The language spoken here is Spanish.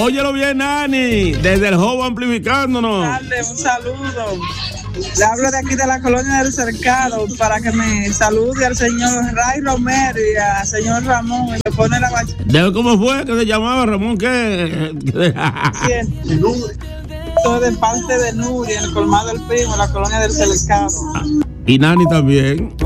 Óyelo bien, Nani, desde el Jobo amplificándonos. Darle un saludo. Le hablo de aquí de la colonia del Cercado para que me salude al señor Ray Romero y al señor Ramón y me pone la bachata. ¿De cómo fue que se llamaba Ramón? ¿Qué? Esto de parte de Nuria, en el colmado del Primo, la colonia del Cercado. Y Nani también.